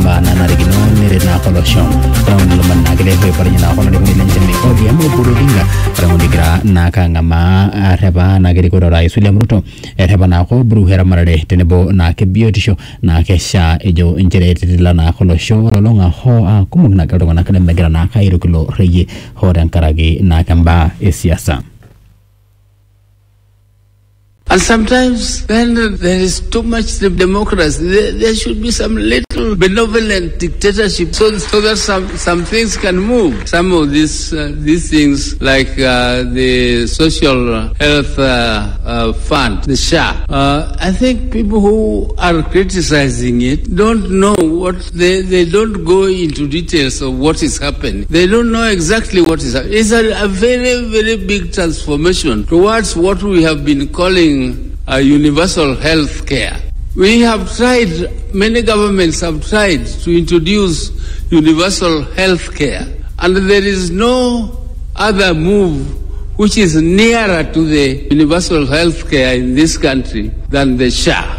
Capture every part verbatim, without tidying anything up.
kamba na narigino nere na kolosho round luman na gele hoy parnya na kono ni lenjene ko dia mo burudinga round digra na kanga ma reba na gele ko rai William Ruto reba na ko bru hera marade tenebo na ke biotisho na ke sha ejo injere titila na kolosho rolonga ho a kumuna ka na kana megra na kairu kilo reye ho dan karagi na kamba esiasa. And sometimes when there is too much democracy, there, there should be some little benevolent dictatorship so, so that some, some things can move. Some of these uh, these things like uh, the social health uh, uh, fund, the S H A. Uh, I think people who are criticizing it don't know what, they, they don't go into details of what is happening. They don't know exactly what is happening. It's a, a very, very big transformation towards what we have been calling a universal health care. We have tried, many governments have tried to introduce universal health care, and there is no other move which is nearer to the universal health care in this country than the S H A.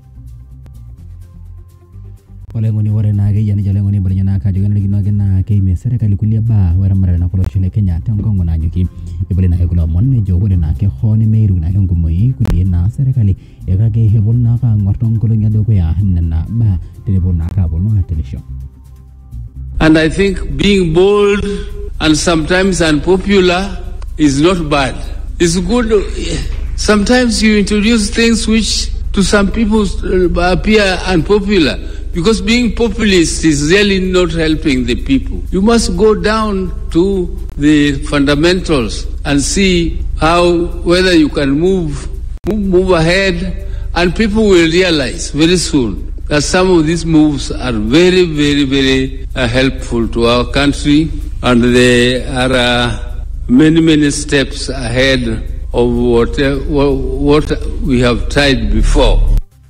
Olengoni wore nage yani jalengoni barnyana ka jigana ligino na ke me serikali kulia ba wara mara na kolo shule Kenya tangongo na nyuki ibole na kula monne jo wore na ke khone meiru na ngo moi kulia na serikali e ka ke hebol na ka ngorton kolo nyado ko ya hanna ba telebon na ka bono television. And I think being bold and sometimes unpopular is not bad. It's good. Sometimes you introduce things which to some people appear unpopular, because being populist is really not helping the people. You must go down to the fundamentals and see how, whether you can move, move, move ahead, and people will realize very soon that some of these moves are very, very, very uh, helpful to our country, and they are uh, many, many steps ahead of what, uh, what we have tried before.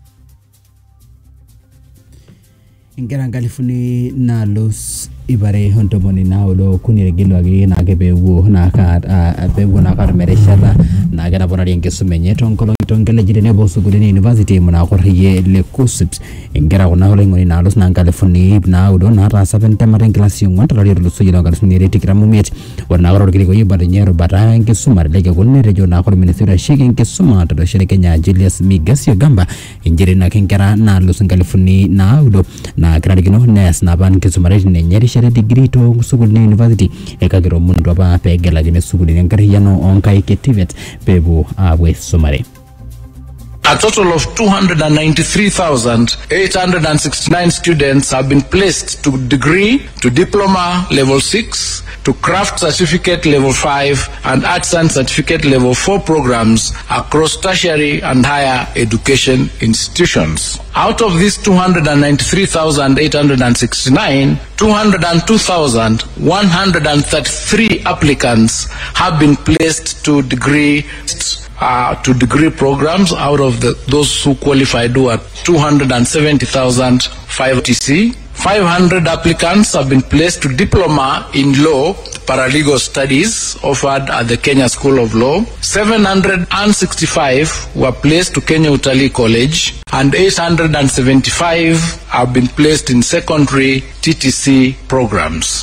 Ingera ngalifuni na los ibare hontomoni na ulo kunire gilwagi na gebewu na ka bewu na ka mereshada na gara bonari ngesumenye tonkolo tongele jidene bosu gudene university muna korhiye le kusips ingera ona hole ngoni na los na ngalifuni na ulo na ra seven temaren class yung wanta radio lu suyilo ngalifuni reti kramumet wana garo gili ko yibare nyero bata ngesumar lege gonne rejo na ko ministry shike ngesuma to shire Kenya Julius Migasio Gamba injire na kengera na los ngalifuni na ulo na gradino nes na ban kesumare ne nyeri shere degree to sugul ni university e kagero mundu ba pegela gine sugul ni ngari yano onkai ketivet pebu awe sumare. A total of two hundred ninety-three thousand eight hundred sixty-nine students have been placed to degree, to diploma level six, to craft certificate level five, and arts and certificate level four programs across tertiary and higher education institutions. Out of these two hundred ninety-three thousand eight hundred sixty-nine, two hundred two thousand one hundred thirty-three applicants have been placed to degree Uh, to degree programs. Out of the, those who qualified were two hundred seventy thousand five hundred T C. five hundred applicants have been placed to diploma in law, paralegal studies offered at the Kenya School of Law. seven hundred sixty-five were placed to Kenya Utalii College, and eight hundred seventy-five have been placed in secondary T T C programs.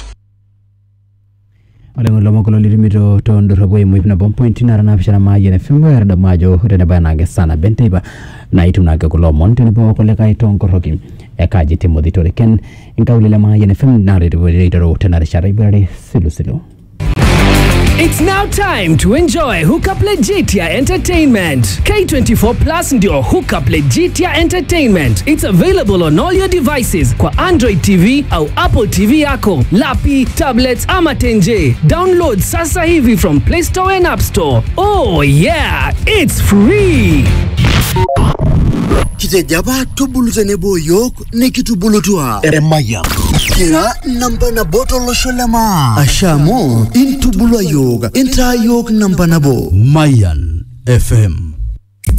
Ole ngolo mokolo lirimito to ndorobo mu ipna bom point na na fishana maji na fimbo ya da majo rene bana gesana benteba na ituna ga kulo monte ne bo ko le kai ton ko roki e kaji timodi to ken ingawle la maji na fim na re re ro tenare shara ibare silu silu. It's now time to enjoy Hookup Legitia Entertainment. K twenty-four Plus ndio Hookup Legitia Entertainment. It's available on all your devices kwa Android T V au Apple T V yako, lapi, tablets ama tenje. Download sasa hivi from Play Store and App Store. Oh yeah, it's free. Kitejaba tubulutene boyok ne kitubulutua eremaya kira namba na botolo sholema ashamo intubulwa yoga inta yok namba na bo Mayan F M.